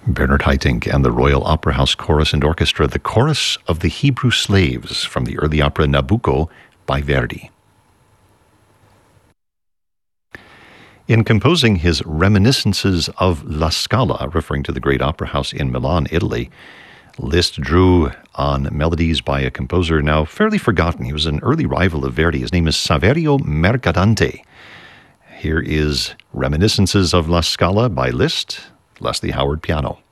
Bernard Haitink and the Royal Opera House Chorus and Orchestra, the Chorus of the Hebrew Slaves from the early opera Nabucco by Verdi. In composing his Reminiscences of La Scala, referring to the great opera house in Milan, Italy, Liszt drew on melodies by a composer now fairly forgotten. He was an early rival of Verdi. His name is Saverio Mercadante. Here is Reminiscences of La Scala by Liszt, Leslie Howard piano.